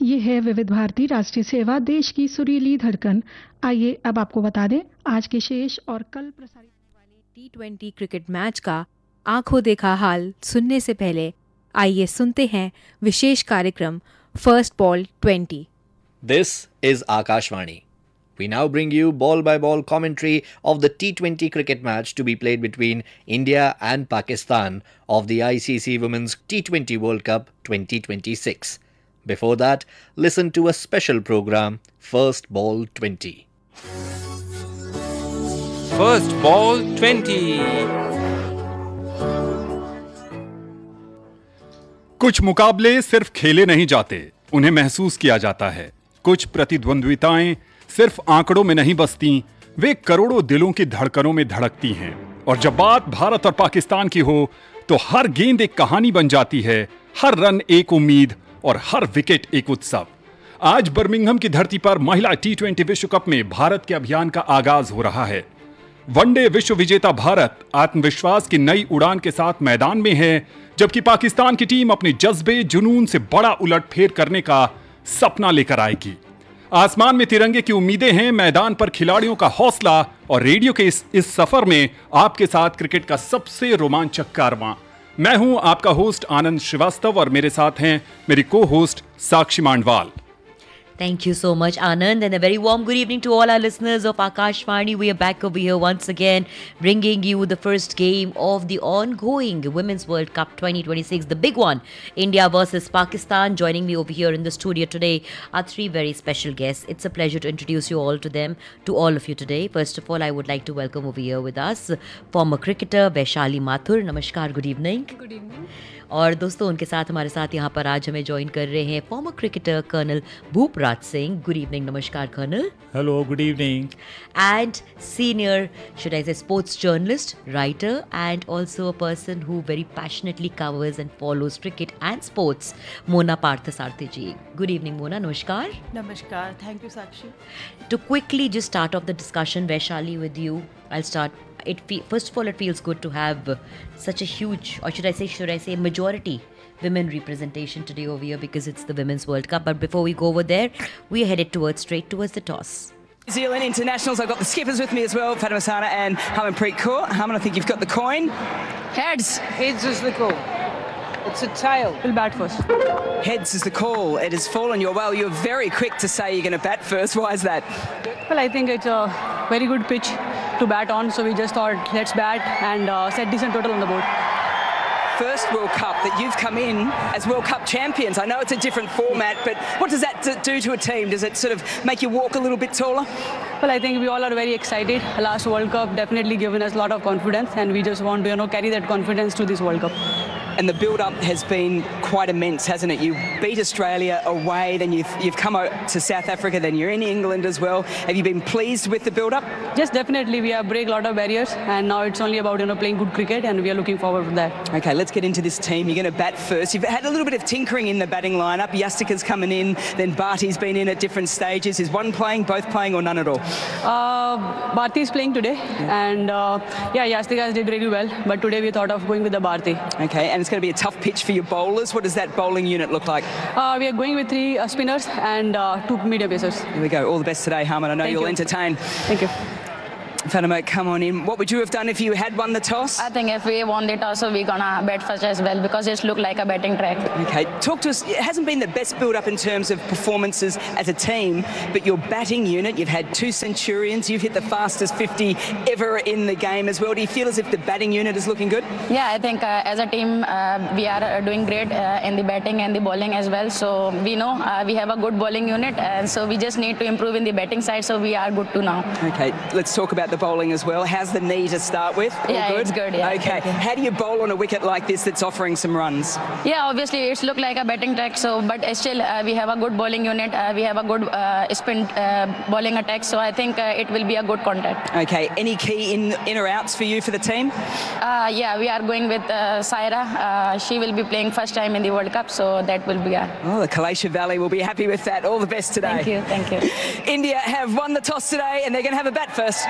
ये है विविध भारती राष्ट्रीय सेवा, देश की सुरीली धड़कन। आइए अब आपको बता दें आज के शेष और कल प्रसारित होने वाले T20 क्रिकेट मैच का आंखों देखा हाल सुनने से पहले आइए सुनते हैं विशेष कार्यक्रम first ball 20। This is Akashvani. We now bring you ball-by-ball commentary of the T20 cricket match to be played between India and Pakistan of the ICC Women's T20 World Cup 2026. Before that, listen to a special program, First Ball 20. First Ball 20. कुछ मुकाबले सिर्फ खेले नहीं जाते, उन्हें महसूस किया जाता है। कुछ प्रतिद्वंद्विताएं सिर्फ आंकड़ों में नहीं बसती, वे करोड़ों दिलों की धड़कनों में धड़कती हैं। और जब बात भारत और पाकिस्तान की हो तो हर गेंद एक कहानी बन जाती है, हर रन एक उम्मीद और हर विकेट एक उत्सव। आज बर्मिंघम की धरती पर महिला T20 विश्व कप में भारत के अभियान का आगाज हो रहा है। वनडे विश्व विजेता भारत आत्मविश्वास की नई उड़ान के साथ मैदान में है, जबकि पाकिस्तान की टीम अपने जज्बे जुनून से बड़ा उलटफेर करने का सपना लेकर आएगी। आसमान में तिरंगे की उम्मीदें हैं, मैदान पर खिलाड़ियों का हौसला और रेडियो के इस सफर में आपके साथ क्रिकेट का सबसे रोमांचक कारवां। मैं हूं आपका होस्ट आनंद श्रीवास्तव और मेरे साथ हैं मेरी को host Sakshi मांडवाल। Thank you so much, Anand, and a very warm good evening to all our listeners of Akashvani. We are back over here once again, bringing you the first game of the ongoing Women's World Cup 2026, the big one, India versus Pakistan. Joining me over here in the studio today are three very special guests. It's a pleasure to introduce you all to them, to all of you today. First of all, I would like to welcome over here with us former cricketer Vaishali Mathur. Namaskar, good evening. Good evening. और दोस्तों उनके साथ हमारे साथ यहाँ पर आज हमें ज्वाइन कर रहे हैं farmer cricketer colonel भूपराज Singh. Good evening, नमस्कार colonel. Hello, good evening. And senior should I से sports journalist, writer and also a person who very passionately covers and follows cricket and sports, Mona Parthasarathi ji. Good evening Mona, नमस्कार। Namaskar. Thank you, Sakshi. To quickly just start off the discussion, Vaishali, with you, I'll start. First of all, it feels good to have such a huge, or should I say majority women representation today over here because it's the Women's World Cup. But before we go over there, we are headed straight towards the toss. New Zealand internationals, I've got the skippers with me as well, Fatima Sana and Harmanpreet Kaur. Harman, I think you've got the coin. Heads. Heads is the call. It's a tail. We'll bat first. Heads is the call. It has fallen your way. You're very quick to say you're going to bat first. Why is that? Well, I think it's a very good pitch to bat on, so we just thought let's bat and set decent total on the board. First World Cup that you've come in as World Cup champions. I know it's a different format, but what does that do to a team? Does it sort of make you walk a little bit taller? Well, I think we all are very excited. Last World Cup definitely given us a lot of confidence, and we just want to carry that confidence to this World Cup. And the build-up has been quite immense, hasn't it? You beat Australia away, then you've come out to South Africa, then you're in England as well. Have you been pleased with the build-up? Yes, definitely. We have break a lot of barriers, and now it's only about playing good cricket, and we are looking forward to that. Okay, let's get into this team. You're going to bat first. You've had a little bit of tinkering in the batting lineup. Yastika's coming in, then Bharti's been in at different stages. Is one playing, both playing, or none at all? Bharti is playing today, and Yastika did really well, but today we thought of going with the Bharti. Okay, and it's going to be a tough pitch for your bowlers. What does that bowling unit look like? We are going with 3 spinners and 2 medium pacers. Here we go. All the best today, Harman. I know you'll entertain. Thank you. Fatima, come on in. What would you have done if you had won the toss? I think if we won the toss, so we're gonna bat first as well because it looked like a batting track. Okay, talk to us. It hasn't been the best build-up in terms of performances as a team, but your batting unit, you've had 2 centurions, you've hit the fastest 50 ever in the game as well. Do you feel as if the batting unit is looking good? Yeah, I think as a team, we are doing great in the batting and the bowling as well. So we know we have a good bowling unit, and so we just need to improve in the batting side, so we are good to now. Okay, let's talk about the bowling as well. How's the knee to start with? All good? It's good, yeah. Okay, how do you bowl on a wicket like this that's offering some runs? Yeah, obviously it's looked like a batting track, so but still we have a good bowling unit, we have a good spin bowling attack, so I think it will be a good contact. Okay, any key in or outs for you for the team? Yeah, we are going with Saira. She will be playing first time in the World Cup, so that will be Oh, the Kalesha Valley will be happy with that. All the best today. Thank you. India have won the toss today and they're going to have a bat first.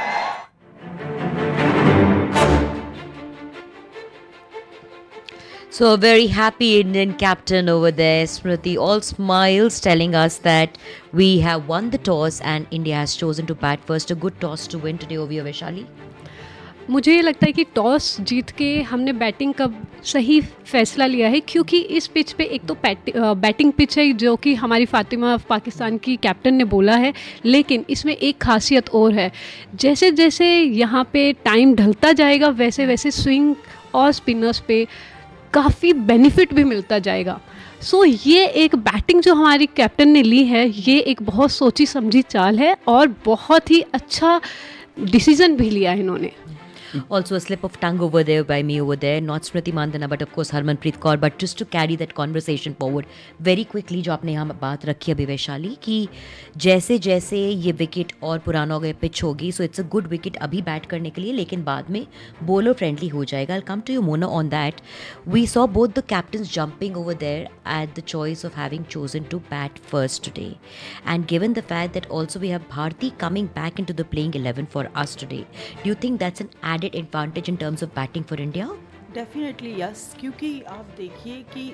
So, a very happy Indian captain over there, Smriti, all smiles, telling us that we have won the toss and India has chosen to bat first. A good toss to win today over here, Vaishali. मुझे ये लगता है कि toss जीत के हमने batting का सही फैसला लिया है, क्योंकि इस पिच पे एक तो बैटिंग पिच है जो कि हमारी फातिमा पाकिस्तान की कैप्टन ने बोला है, लेकिन इसमें एक खासियत और है, जैसे जैसे यहाँ पे टाइम ढलता जाएगा वैसे वैसे स्विंग और स्पिनर्स पे काफ़ी बेनिफिट भी मिलता जाएगा। सो ये एक बैटिंग जो हमारी कैप्टन ने ली है, ये एक बहुत सोची समझी चाल है और बहुत ही अच्छा डिसीजन भी लिया है इन्होंने। Also a slip of tongue over there by me over there, not Smriti Mandhana but of course Harmanpreet Kaur, but just to carry that conversation forward very quickly, जो आपने यहाँ बात रखी अभी वैशाली कि जैसे जैसे ये विकेट और पुराना हो गया पिच होगी, so it's a good wicket अभी बैट करने के लिए, लेकिन बाद में बॉलर फ्रेंडली हो जाएगा। I'll come to you Mona on that. We saw both the captains jumping over there at the choice of having chosen to bat first today, and given the fact that also we have Bharti coming back into the playing 11 for us today, do you think that's an added advantage in terms of batting for India? Definitely yes, क्योंकि आप देखिए कि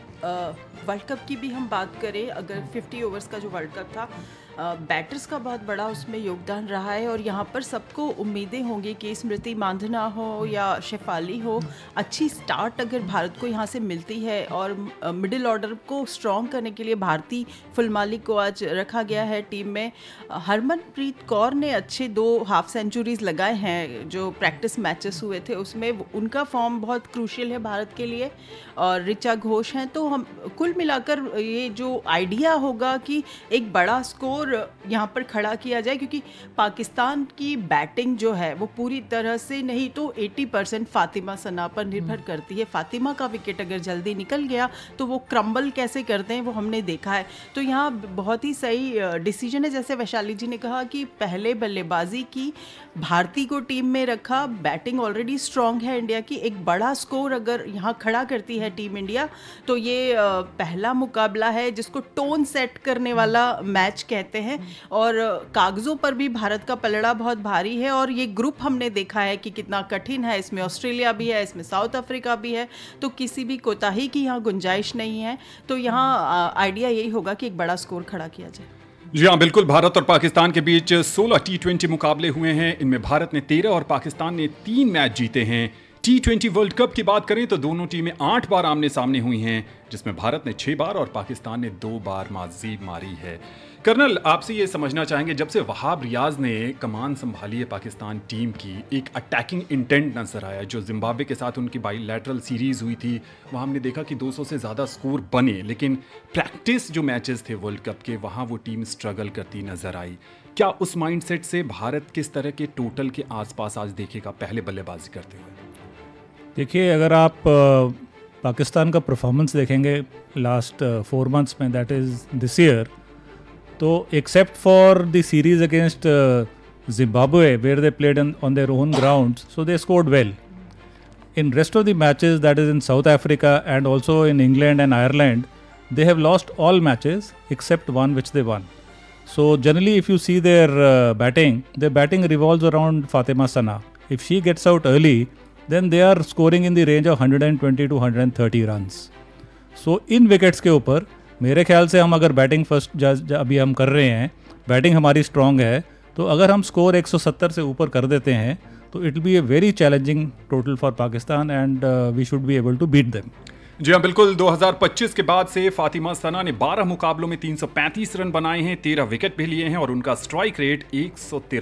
world cup की भी हम बात करें, अगर 50 ओवर्स का जो वर्ल्ड कप था, बैटर्स का बहुत बड़ा उसमें योगदान रहा है और यहाँ पर सबको उम्मीदें होंगी कि स्मृति मांधना हो या शेफाली हो, अच्छी स्टार्ट अगर भारत को यहाँ से मिलती है और मिडिल ऑर्डर को स्ट्रॉन्ग करने के लिए भारती फुलमाली को आज रखा गया है टीम में। हरमनप्रीत कौर ने अच्छे 2 हाफ सेंचुरीज लगाए हैं, जो प्रैक्टिस मैचेस हुए थे उसमें उनका फॉर्म बहुत क्रूशियल है भारत के लिए, और ऋचा घोष हैं। तो हम कुल मिलाकर ये जो आइडिया होगा कि एक बड़ा स्कोर यहाँ पर खड़ा किया जाए, क्योंकि पाकिस्तान की बैटिंग जो है वो पूरी तरह से नहीं तो 80% फातिमा सना पर निर्भर करती है। फातिमा का विकेट अगर जल्दी निकल गया तो वो क्रम्बल कैसे करते हैं वो हमने देखा है। तो यहाँ बहुत ही सही डिसीजन है, जैसे वैशाली जी ने कहा कि पहले बल्लेबाजी की, भारती को टीम में रखा, बैटिंग ऑलरेडी स्ट्रॉन्ग है इंडिया की, एक बड़ा स्कोर अगर यहाँ खड़ा करती है टीम इंडिया तो ये पहला मुकाबला है जिसको टोन सेट करने वाला मैच कहते हैं, और कागजों पर भी भारत का पलड़ा बहुत भारी है। और ये ग्रुप हमने देखा है कि कितना कठिन है, इसमें ऑस्ट्रेलिया भी है, इसमें साउथ अफ्रीका भी है, तो किसी भी कोताही की यहाँ गुंजाइश नहीं है। तो यहाँ आइडिया यही होगा कि एक बड़ा स्कोर खड़ा किया जाए। जी हाँ, बिल्कुल। भारत और पाकिस्तान के बीच 16 T20 मुकाबले हुए हैं, इनमें भारत ने 13 और पाकिस्तान ने 3 मैच जीते हैं। T20 वर्ल्ड कप की बात करें तो दोनों टीमें 8 बार आमने सामने हुई हैं, जिसमें भारत ने 6 बार और पाकिस्तान ने 2 बार माजी मारी है। कर्नल, आपसे ये समझना चाहेंगे, जब से वहाब रियाज ने कमान संभाली है पाकिस्तान टीम की, एक अटैकिंग इंटेंट नजर आया। जो जिम्बाब्वे के साथ उनकी बाईलैटरल सीरीज हुई थी, वहाँ हमने देखा कि 200 से ज़्यादा स्कोर बने, लेकिन प्रैक्टिस जो मैचेस थे वर्ल्ड कप के, वहाँ वो टीम स्ट्रगल करती नजर आई। क्या उस माइंडसेट से भारत किस तरह के टोटल के आसपास आज देखेगा पहले बल्लेबाजी करते हुए? देखिए, अगर आप पाकिस्तान का परफॉर्मेंस देखेंगे लास्ट 4 मंथ्स में, दैट इज़ दिस ईयर, तो except for the series against Zimbabwe where they played on their own grounds, so they scored well. In rest of the matches, that is in South Africa and also in England and Ireland, they have lost all matches except one which they won. So generally, if you see their batting revolves around Fatima Sana. If she gets out early, then they are scoring in the range of 120 to 130 runs. So in wickets के ऊपर मेरे ख्याल से हम अगर batting first अभी हम कर रहे हैं, बैटिंग हमारी स्ट्रॉन्ग है, तो अगर हम स्कोर 170 से ऊपर कर देते हैं तो it will be a very challenging total for Pakistan and we should be able to beat them. जी हाँ, बिल्कुल। 2025 के बाद से फातिमा सना ने 12 मुकाबलों में 335 रन बनाए हैं, 13 विकेट भी लिए हैं और उनका स्ट्राइक रेट 113